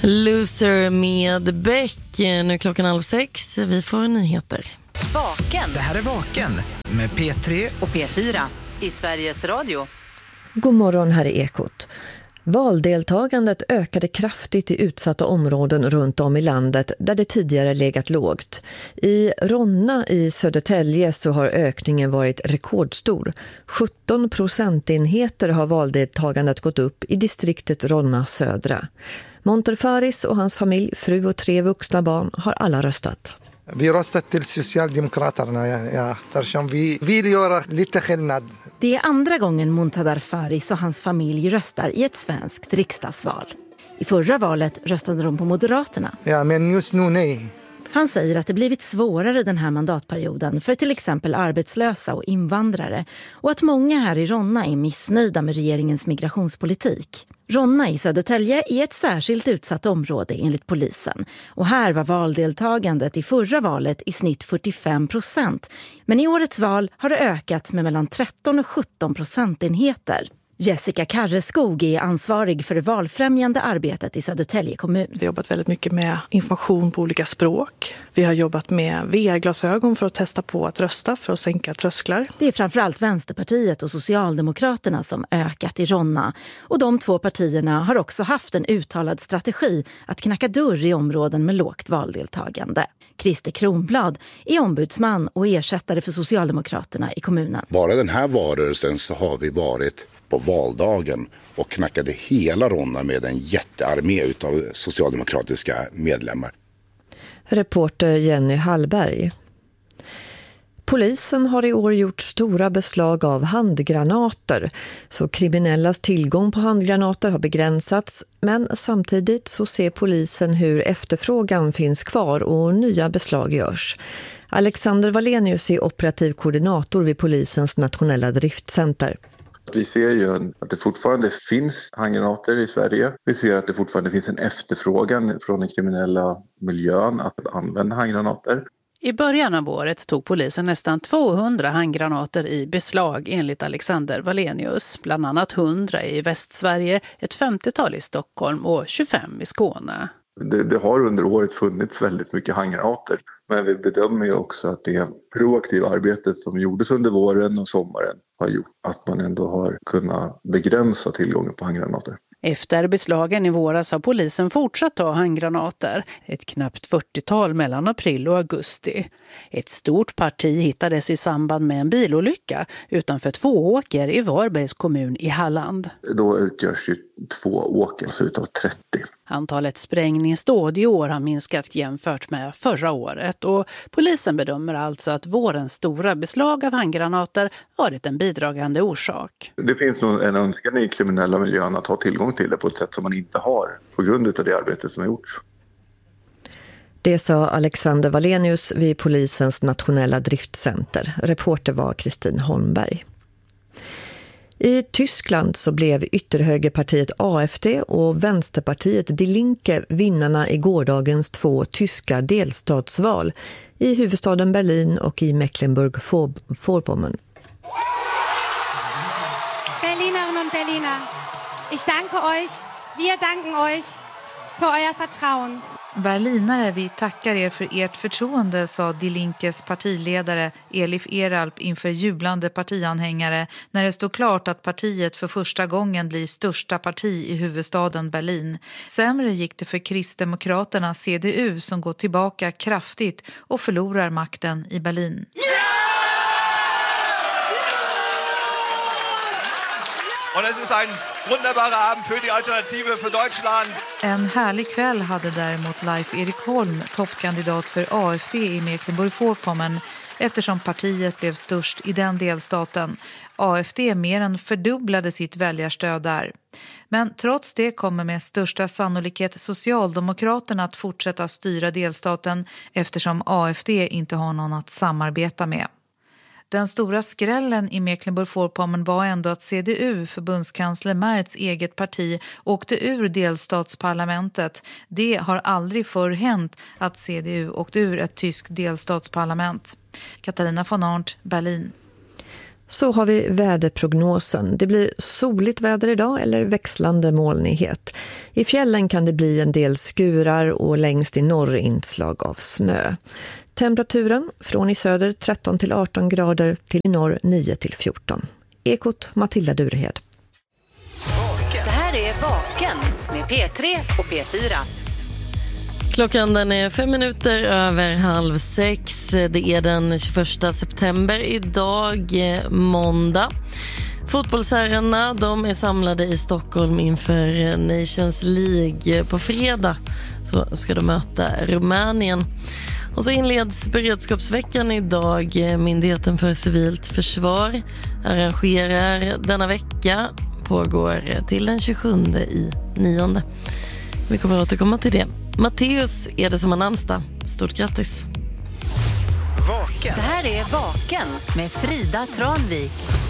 Loser med Beck. Nu är klockan 5:30. Vi får nyheter. Vaken. Det här är Vaken med P3 och P4 i Sveriges Radio. God morgon, här är Ekot. Valdeltagandet ökade kraftigt i utsatta områden runt om i landet där det tidigare legat lågt. I Ronna i Södertälje så har ökningen varit rekordstor. 17 procentenheter har valdeltagandet gått upp i distriktet Ronna södra. Monterfaris och hans familj, fru och 3 vuxna barn har alla röstat. Vi röstat till Socialdemokraterna, eftersom vi vill göra lite skillnad. Det är andra gången Muntadar Faris och hans familj röstar i ett svenskt riksdagsval. I förra valet röstade de på Moderaterna. Ja, men just nu nej. Han säger att det blivit svårare den här mandatperioden för till exempel arbetslösa och invandrare och att många här i Ronna är missnöjda med regeringens migrationspolitik. Ronna i Södertälje är ett särskilt utsatt område enligt polisen och här var valdeltagandet i förra valet i snitt 45%. Men i årets val har det ökat med mellan 13 och 17 procentenheter. Jessica Karreskog är ansvarig för det valfrämjande arbetet i Södertälje kommun. Vi har jobbat väldigt mycket med information på olika språk. Vi har jobbat med VR-glasögon för att testa på att rösta för att sänka trösklar. Det är framförallt Vänsterpartiet och Socialdemokraterna som ökat i Ronna. Och de 2 partierna har också haft en uttalad strategi att knacka dörr i områden med lågt valdeltagande. Christer Kronblad är ombudsman och ersättare för Socialdemokraterna i kommunen. Bara den här valrörelsen så har vi varit på valdagen och knackade hela Ronna med en jättearmé utav socialdemokratiska medlemmar. Reporter Jenny Hallberg. Polisen har i år gjort stora beslag av handgranater, så kriminellas tillgång på handgranater har begränsats, men samtidigt så ser polisen hur efterfrågan finns kvar och nya beslag görs. Alexander Wallenius är operativ koordinator vid polisens nationella driftcenter. Vi ser ju att det fortfarande finns handgranater i Sverige. Vi ser att det fortfarande finns en efterfrågan från den kriminella miljön att använda handgranater. I början av året tog polisen nästan 200 handgranater i beslag enligt Alexander Wallenius. Bland annat 100 i Västsverige, ett 50-tal i Stockholm och 25 i Skåne. Det har under året funnits väldigt mycket handgranater. Men vi bedömer ju också att det proaktiva arbetet som gjordes under våren och sommaren har gjort att man ändå har kunnat begränsa tillgången på handgranater. Efter beslagen i våras har polisen fortsatt ta handgranater, ett knappt 40-tal mellan april och augusti. Ett stort parti hittades i samband med en bilolycka utanför Tvååker i Varbergs kommun i Halland. Då utgörs ju Tvååker utav 30. Antalet sprängningsdåd i år har minskat jämfört med förra året och polisen bedömer alltså att vårens stora beslag av handgranater varit en bidragande orsak. Det finns nog en önskan i kriminella miljön att ha tillgång till det på ett sätt som man inte har på grund av det arbete som har gjorts. Det sa Alexander Wallenius vid polisens nationella driftcenter. Reporter var Kristin Holmberg. I Tyskland så blev ytterhögerpartiet AfD och vänsterpartiet Die Linke vinnarna i gårdagens 2 tyska delstatsval i huvudstaden Berlin och i Mecklenburg-Vorpommern. Berlinerinnen und Berliner, ich danke euch, wir danken euch för euer Vertrauen. Berlinare, vi tackar er för ert förtroende, sa Die Linkes partiledare Elif Eralp inför jublande partianhängare när det stod klart att partiet för första gången blir största parti i huvudstaden Berlin. Sämre gick det för Kristdemokraterna CDU som går tillbaka kraftigt och förlorar makten i Berlin. Und es ist ein wunderbarer Abend für die Alternative für Deutschland. En härlig kväll hade däremot Leif Erik Holm, toppkandidat för AfD i Mecklenburg-Vorpommern, eftersom partiet blev störst i den delstaten. AfD mer än fördubblade sitt väljarstöd där. Men trots det kommer med största sannolikhet Socialdemokraterna att fortsätta styra delstaten eftersom AfD inte har någon att samarbeta med. Den stora skrällen i Mecklenburg-Vorpommern var ändå att CDU, förbundskansler Merz eget parti, åkte ur delstatsparlamentet. Det har aldrig förr hänt att CDU åkte ur ett tyskt delstatsparlament. Katarina von Arndt, Berlin. Så har vi väderprognosen. Det blir soligt väder idag eller växlande molnighet. I fjällen kan det bli en del skurar och längst i norr inslag av snö. Temperaturen från i söder 13 till 18 grader till i norr 9 till 14. Ekot Matilda Durehed. Det här är Vaken med P3 och P4. Klockan den är 5 minuter över 5:30. Det är den 21 september idag, måndag. Fotbollsherrarna, de är samlade i Stockholm inför Nations League. På fredag så ska de möta Rumänien. Och så inleds beredskapsveckan idag. Myndigheten för civilt försvar arrangerar denna vecka. Pågår till den 27/9. Vi kommer att återkomma till det. Matteus är det som har namnsdag. Stort grattis. Vaken. Det här är Vaken med Frida Tranvik.